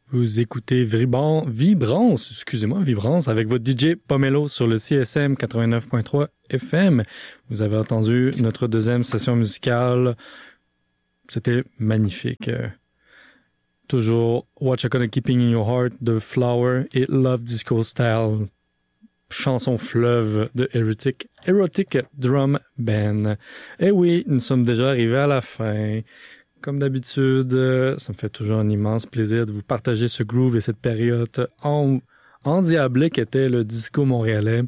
Vous écoutez Vibrance avec votre DJ Pomelo sur le CSM 89.3 FM. Vous avez entendu notre deuxième session musicale. C'était magnifique. Toujours What You're Gonna Keeping in Your Heart de Flower et Love Disco Style. Chanson fleuve de Erotic Drum Band. Et oui, nous sommes déjà arrivés à la fin. Comme d'habitude, ça me fait toujours un immense plaisir de vous partager ce groove et cette période endiablée qu'était le disco montréalais.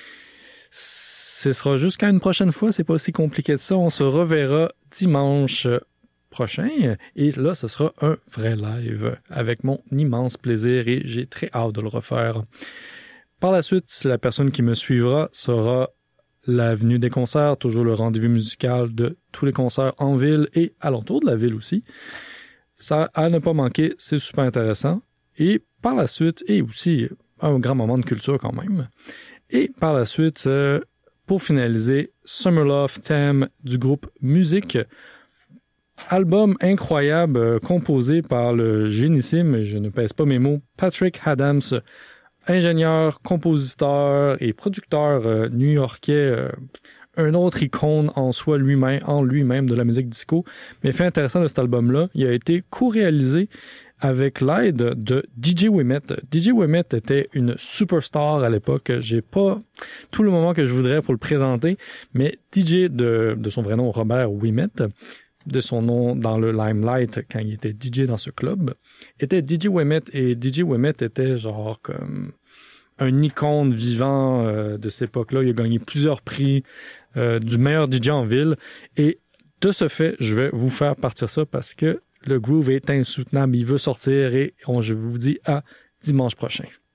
Ce sera jusqu'à une prochaine fois, c'est pas aussi compliqué que ça. On se reverra dimanche prochain et là, ce sera un vrai live avec mon immense plaisir et j'ai très hâte de le refaire. Par la suite, la personne qui me suivra sera l'avenue des concerts, toujours le rendez-vous musical de tous les concerts en ville et alentour de la ville aussi. Ça, à ne pas manquer, c'est super intéressant. Et par la suite, et aussi un grand moment de culture quand même. Et par la suite, pour finaliser, Summer Love Theme du groupe Musique. Album incroyable composé par le génissime, je ne pèse pas mes mots, Patrick Adams, ingénieur, compositeur et producteur new-yorkais, un autre icône en lui-même de la musique disco. Mais fait intéressant de cet album-là, il a été co-réalisé avec l'aide de DJ Wimet. DJ Wimet était une superstar à l'époque. J'ai pas tout le moment que je voudrais pour le présenter, mais DJ de son vrai nom, Robert Wimet, de son nom dans le limelight quand il était DJ dans ce club, était DJ Wimet, et DJ Wimet était genre comme un icône vivant de cette époque-là. Il a gagné plusieurs prix du meilleur DJ en ville, et de ce fait, je vais vous faire partir ça parce que le groove est insoutenable, il veut sortir, et je vous dis à dimanche prochain.